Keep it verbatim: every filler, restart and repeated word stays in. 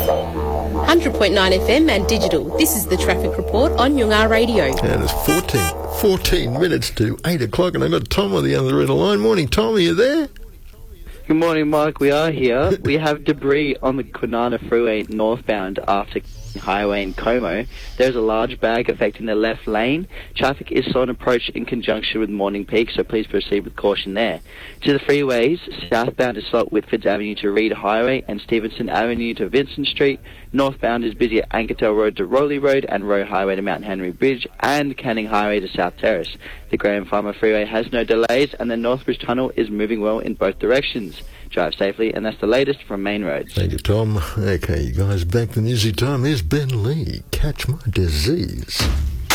one hundred point nine F M and digital. This is the Traffic Report on Yungar Radio. And it's fourteen, fourteen minutes to eight o'clock, and I've got Tom on the other end of the line. Morning, Tom, are you there? Good morning, Mike. We are here. We have debris on the Kwinana Freeway northbound after Highway in Como. There's a large bag affecting the left lane. Traffic is slow on approach in conjunction with morning peak, so please proceed with caution there. To the freeways, southbound is slow at Whitfords Avenue to Reed Highway and Stevenson Avenue to Vincent Street. Northbound is busy at Ankertel Road to Rowley Road and Roe Highway to Mount Henry Bridge and Canning Highway to South Terrace. The Graham Farmer Freeway has no delays and the Northbridge Tunnel is moving well in both directions. Drive safely, and that's the latest from Main Roads. Thank you, Tom. Okay, you guys, back to music time. Here's Ben Lee, Catch My Disease.